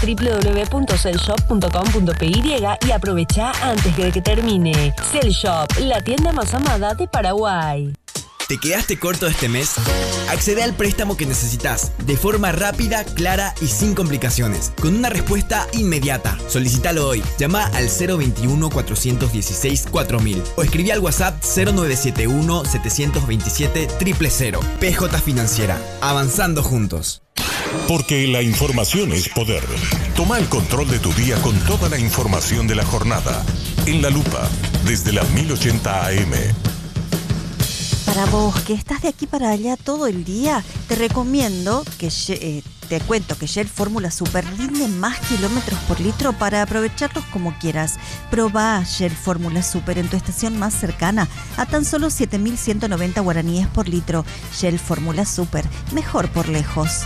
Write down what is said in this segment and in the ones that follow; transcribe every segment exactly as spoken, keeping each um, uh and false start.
doble u doble u doble u punto cellshop punto com punto p y y aprovecha antes de que termine. Cellshop, la tienda más amada de Paraguay. ¿Te quedaste corto este mes? Accede al préstamo que necesitas de forma rápida, clara y sin complicaciones, con una respuesta inmediata. Solicítalo hoy. Llama al cero veintiuno, cuatrocientos dieciséis, cuatro mil o escribí al WhatsApp cero nueve siete uno, setecientos veintisiete, cero cero cero. P J Financiera. Avanzando juntos. Porque la información es poder. Toma el control de tu día con toda la información de la jornada. En La Lupa, desde las mil ochenta A M. Para vos, que estás de aquí para allá todo el día, te recomiendo que eh, te cuento que Shell Fórmula Super rinde más kilómetros por litro para aprovecharlos como quieras. Probá Shell Fórmula Super en tu estación más cercana a tan solo siete mil ciento noventa guaraníes por litro. Shell Fórmula Super, mejor por lejos.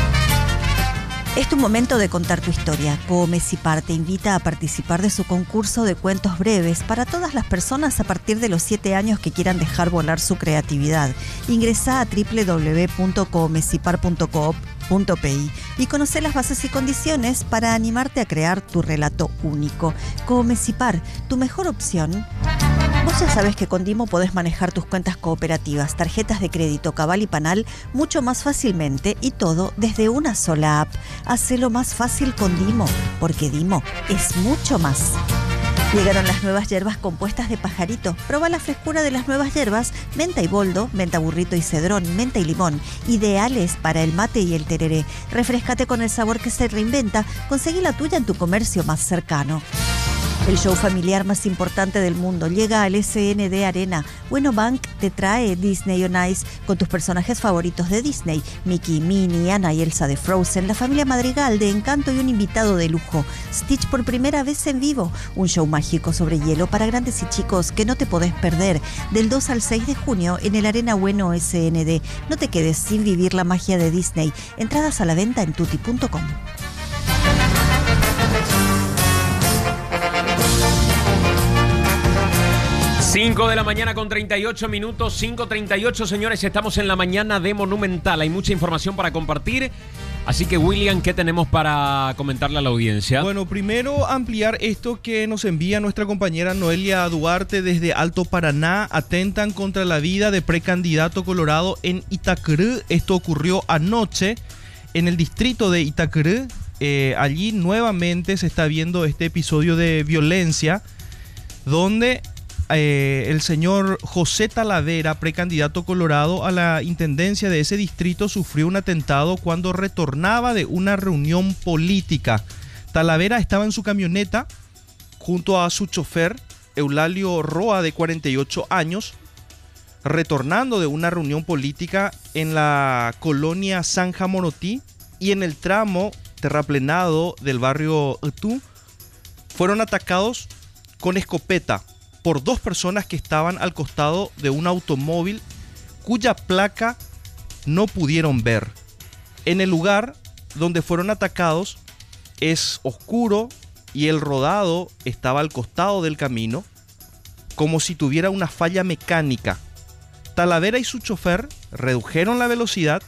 Es tu momento de contar tu historia. Comecipar te invita a participar de su concurso de cuentos breves para todas las personas a partir de los siete años que quieran dejar volar su creatividad. Ingresá a doble u doble u doble u punto comecipar punto coop punto p y y conoce las bases y condiciones para animarte a crear tu relato único. Comecipar, tu mejor opción. Vos ya sabes que con Dimo podés manejar tus cuentas cooperativas, tarjetas de crédito, Cabal y Panal mucho más fácilmente y todo desde una sola app. Hacelo más fácil con Dimo, porque Dimo es mucho más. Llegaron las nuevas hierbas compuestas de pajarito. Proba la frescura de las nuevas hierbas, menta y boldo, menta burrito y cedrón, menta y limón, ideales para el mate y el tereré. Refrescate con el sabor que se reinventa. Conseguí la tuya en tu comercio más cercano. El show familiar más importante del mundo llega al S N D Arena. Bueno Bank te trae Disney on Ice con tus personajes favoritos de Disney: Mickey, Minnie, Anna y Elsa de Frozen, la familia Madrigal de Encanto y un invitado de lujo. Stitch por primera vez en vivo. Un show mágico sobre hielo para grandes y chicos que no te podés perder. Del dos al seis de junio en el Arena Bueno S N D. No te quedes sin vivir la magia de Disney. Entradas a la venta en tutti punto com. cinco de la mañana con treinta y ocho minutos, cinco treinta y ocho, señores, estamos en la mañana de Monumental. Hay mucha información para compartir, así que William, ¿qué tenemos para comentarle a la audiencia? Bueno, primero ampliar esto que nos envía nuestra compañera Noelia Duarte desde Alto Paraná. Atentan contra la vida de precandidato colorado en Itacurú. Esto ocurrió anoche en el distrito de Itacurú. Eh, allí nuevamente se está viendo este episodio de violencia donde Eh, el señor José Talavera, precandidato colorado a la intendencia de ese distrito, sufrió un atentado cuando retornaba de una reunión política. Talavera estaba en su camioneta junto a su chofer, Eulalio Roa, de cuarenta y ocho años, retornando de una reunión política en la colonia Sanja Morotí, y en el tramo terraplenado del barrio Utú fueron atacados con escopeta por dos personas que estaban al costado de un automóvil cuya placa no pudieron ver. En el lugar donde fueron atacados es oscuro y el rodado estaba al costado del camino, como si tuviera una falla mecánica. Talavera y su chofer redujeron la velocidad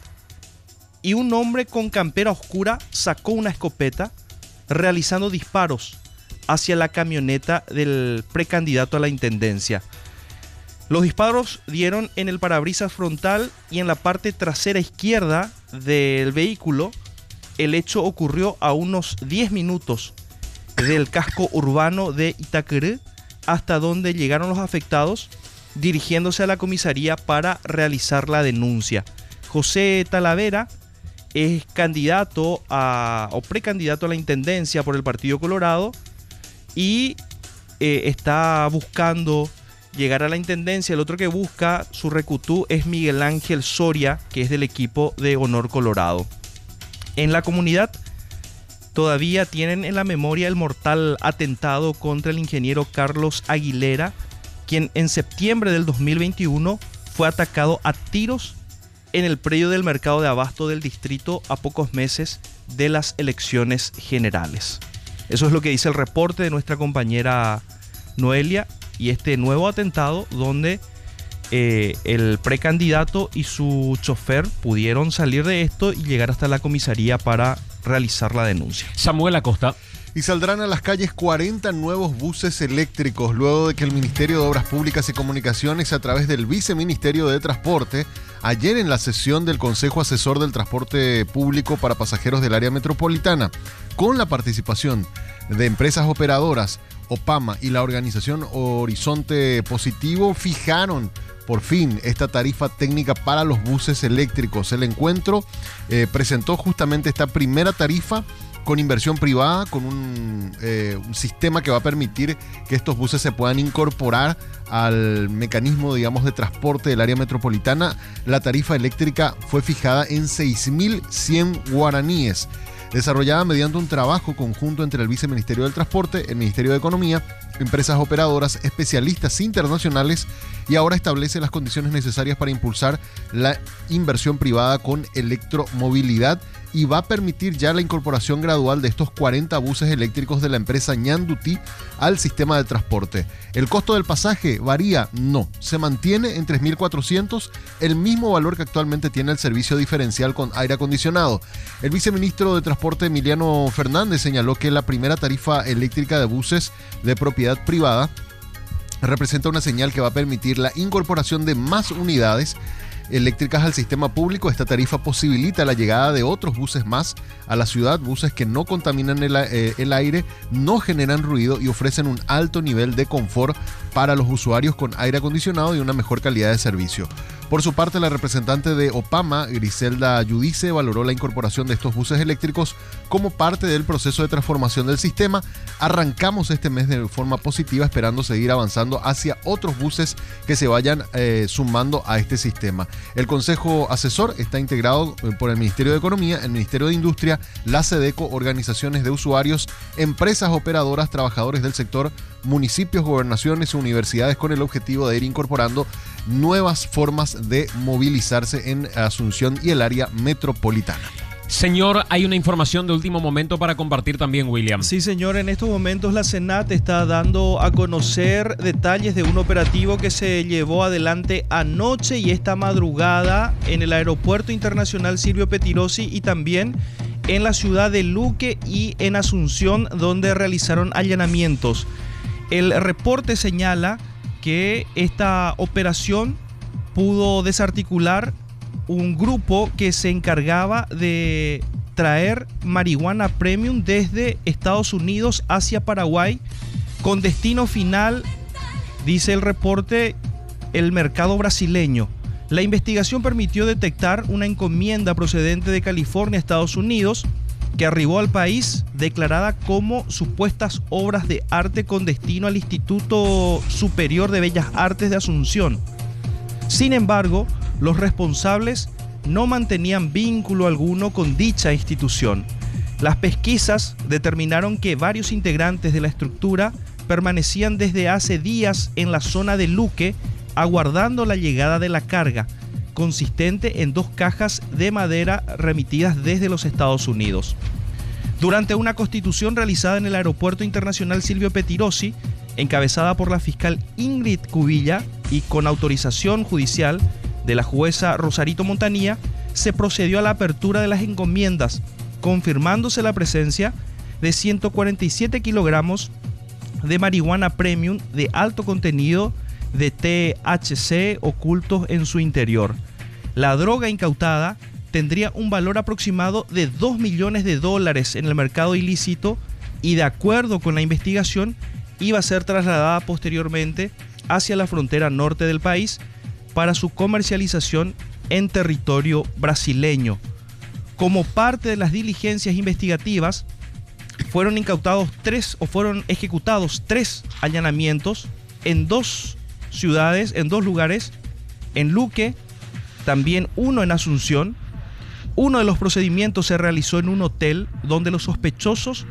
y un hombre con campera oscura sacó una escopeta realizando disparos hacia la camioneta del precandidato a la intendencia. Los disparos dieron en el parabrisas frontal y en la parte trasera izquierda del vehículo. El hecho ocurrió a unos diez minutos del casco urbano de Itacurú, hasta donde llegaron los afectados, dirigiéndose a la comisaría para realizar la denuncia. José Talavera es candidato a, o precandidato a la intendencia por el Partido Colorado, y eh, está buscando llegar a la intendencia. El otro que busca su recutú es Miguel Ángel Soria, que es del equipo de Honor Colorado. En la comunidad todavía tienen en la memoria el mortal atentado contra el ingeniero Carlos Aguilera, quien en septiembre del dos mil veintiuno fue atacado a tiros en el predio del mercado de abasto del distrito a pocos meses de las elecciones generales. Eso es lo que dice el reporte de nuestra compañera Noelia, y este nuevo atentado donde eh, el precandidato y su chofer pudieron salir de esto y llegar hasta la comisaría para realizar la denuncia. Samuel Acosta. Y saldrán a las calles cuarenta nuevos buses eléctricos luego de que el Ministerio de Obras Públicas y Comunicaciones, a través del Viceministerio de Transporte, ayer en la sesión del Consejo Asesor del Transporte Público para Pasajeros del Área Metropolitana, con la participación de empresas operadoras, OPAMA y la organización Horizonte Positivo, fijaron por fin esta tarifa técnica para los buses eléctricos. El encuentro eh, presentó justamente esta primera tarifa con inversión privada, con un, eh, un sistema que va a permitir que estos buses se puedan incorporar al mecanismo, digamos, de transporte del área metropolitana. La tarifa eléctrica fue fijada en seis mil cien guaraníes, desarrollada mediante un trabajo conjunto entre el Viceministerio del Transporte, el Ministerio de Economía, empresas operadoras, especialistas internacionales, y ahora establece las condiciones necesarias para impulsar la inversión privada con electromovilidad, y va a permitir ya la incorporación gradual de estos cuarenta buses eléctricos de la empresa Ñandutí al sistema de transporte. ¿El costo del pasaje varía? No, se mantiene en tres mil cuatrocientos, el mismo valor que actualmente tiene el servicio diferencial con aire acondicionado. El viceministro de Transporte, Emiliano Fernández, señaló que la primera tarifa eléctrica de buses de propiedad privada representa una señal que va a permitir la incorporación de más unidades eléctricas al sistema público. Esta tarifa posibilita la llegada de otros buses más a la ciudad, buses que no contaminan el, eh, el aire, no generan ruido y ofrecen un alto nivel de confort para los usuarios, con aire acondicionado y una mejor calidad de servicio. Por su parte, la representante de OPAMA, Griselda Yudice, valoró la incorporación de estos buses eléctricos como parte del proceso de transformación del sistema. Arrancamos este mes de forma positiva, esperando seguir avanzando hacia otros buses que se vayan eh, sumando a este sistema. El Consejo Asesor está integrado por el Ministerio de Economía, el Ministerio de Industria, la SEDECO, organizaciones de usuarios, empresas operadoras, trabajadores del sector, municipios, gobernaciones y universidades, con el objetivo de ir incorporando nuevas formas de movilizarse en Asunción y el área metropolitana. Señor, hay una información de último momento para compartir también, William. Sí, señor, en estos momentos la Senat está dando a conocer detalles de un operativo que se llevó adelante anoche y esta madrugada en el Aeropuerto Internacional Silvio Pettirossi y también en la ciudad de Luque y en Asunción, donde realizaron allanamientos. El reporte señala que esta operación pudo desarticular un grupo que se encargaba de traer marihuana premium desde Estados Unidos hacia Paraguay, con destino final, dice el reporte, el mercado brasileño. La investigación permitió detectar una encomienda procedente de California, Estados Unidos, que arribó al país declarada como supuestas obras de arte con destino al Instituto Superior de Bellas Artes de Asunción. Sin embargo, los responsables no mantenían vínculo alguno con dicha institución. Las pesquisas determinaron que varios integrantes de la estructura permanecían desde hace días en la zona de Luque, aguardando la llegada de la carga, consistente en dos cajas de madera remitidas desde los Estados Unidos. Durante una constitución realizada en el Aeropuerto Internacional Silvio Pettirossi, encabezada por la fiscal Ingrid Cubilla y con autorización judicial de la jueza Rosarito Montanía, se procedió a la apertura de las encomiendas, confirmándose la presencia de ciento cuarenta y siete kilogramos de marihuana premium de alto contenido de T H C ocultos en su interior. La droga incautada tendría un valor aproximado de dos millones de dólares en el mercado ilícito y, de acuerdo con la investigación, iba a ser trasladada posteriormente hacia la frontera norte del país para su comercialización en territorio brasileño. Como parte de las diligencias investigativas, fueron incautados tres o fueron ejecutados tres allanamientos en dos ciudades, en dos lugares, en Luque, también uno en Asunción. Uno de los procedimientos se realizó en un hotel donde los sospechosos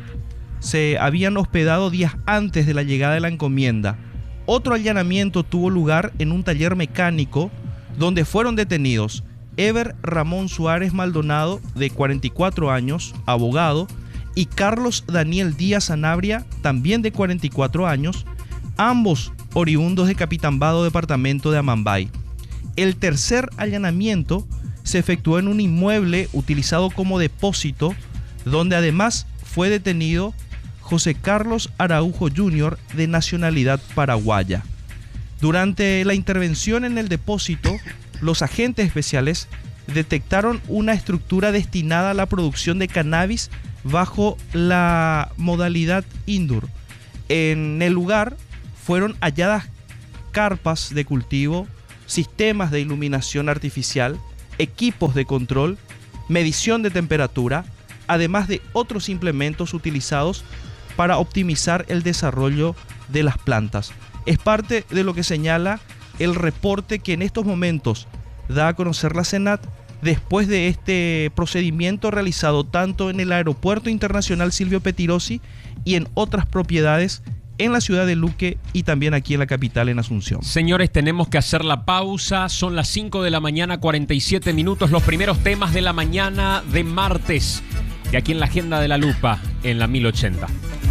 se habían hospedado días antes de la llegada de la encomienda. Otro allanamiento tuvo lugar en un taller mecánico donde fueron detenidos Ever Ramón Suárez Maldonado, de cuarenta y cuatro años, abogado, y Carlos Daniel Díaz Sanabria, también de cuarenta y cuatro años, ambos oriundos de Capitambado, departamento de Amambay. El tercer allanamiento se efectuó en un inmueble utilizado como depósito donde además fue detenido José Carlos Araujo junior de nacionalidad paraguaya. Durante la intervención en el depósito, los agentes especiales detectaron una estructura destinada a la producción de cannabis bajo la modalidad indoor. En el lugar fueron halladas carpas de cultivo, sistemas de iluminación artificial, equipos de control, medición de temperatura, además de otros implementos utilizados para optimizar el desarrollo de las plantas. Es parte de lo que señala el reporte que en estos momentos da a conocer la Senat después de este procedimiento realizado tanto en el Aeropuerto Internacional Silvio Pettirossi y en otras propiedades en la ciudad de Luque y también aquí en la capital, en Asunción. Señores, tenemos que hacer la pausa. Son las cinco de la mañana, cuarenta y siete minutos. Los primeros temas de la mañana de martes, de aquí en la Agenda de la Lupa, en la mil ochenta.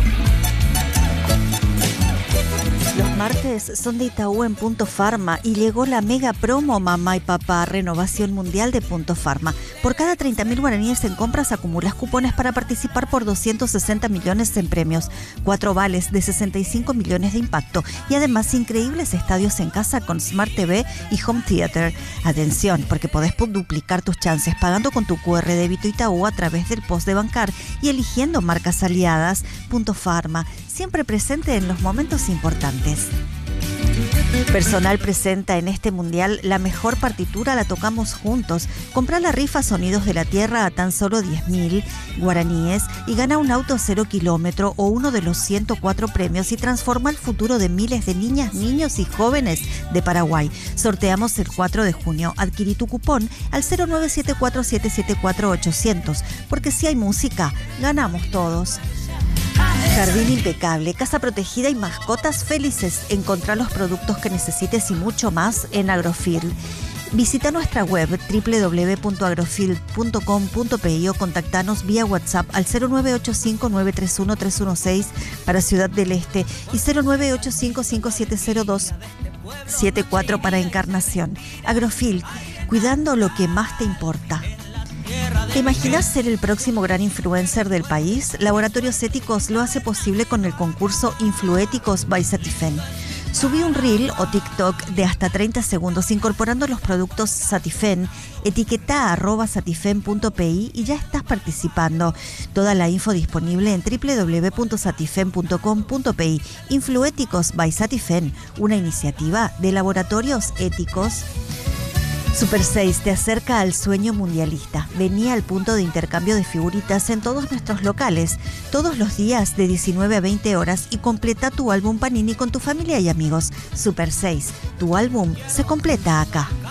Los martes son de Itaú en Punto Pharma y llegó la mega promo Mamá y Papá, renovación mundial de Punto Pharma. Por cada treinta mil guaraníes en compras acumulas cupones para participar por doscientos sesenta millones en premios, cuatro vales de sesenta y cinco millones de impacto y además increíbles estadios en casa con Smart T V y Home Theater. Atención, porque podés duplicar tus chances pagando con tu cu erre débito Itaú a través del post de bancar y eligiendo marcas aliadas. Punto Pharma, siempre presente en los momentos importantes. Personal presenta en este mundial la mejor partitura, la tocamos juntos. Comprá la rifa Sonidos de la Tierra a tan solo diez mil guaraníes y gana un auto cero kilómetro o uno de los ciento cuatro premios y transforma el futuro de miles de niñas, niños y jóvenes de Paraguay. Sorteamos el cuatro de junio. Adquirí tu cupón al cero nueve siete cuatro siete siete cuatro ocho cero cero, porque si hay música, ganamos todos. Jardín impecable, casa protegida y mascotas felices. Encontrá los productos que necesites y mucho más en Agrofield. Visita nuestra web doble u doble u doble u punto agrofield punto com punto pe o contactanos vía WhatsApp al cero nueve ocho cinco nueve tres uno tres uno seis para Ciudad del Este y cero nueve ocho cinco cinco siete cero dos siete cuatro para Encarnación. Agrofield, cuidando lo que más te importa. ¿Te imaginas ser el próximo gran influencer del país? Laboratorios Éticos lo hace posible con el concurso Influéticos by Satifen. Subí un reel o TikTok de hasta treinta segundos incorporando los productos Satifen, etiqueta arroba satifen punto pi y ya estás participando. Toda la info disponible en doble u doble u doble u punto satifen punto com punto pi. Influéticos by Satifen, una iniciativa de Laboratorios Éticos. Super seis te acerca al sueño mundialista. Vení al punto de intercambio de figuritas en todos nuestros locales, todos los días de diecinueve a veinte horas y completa tu álbum Panini con tu familia y amigos. Super seis, tu álbum se completa acá.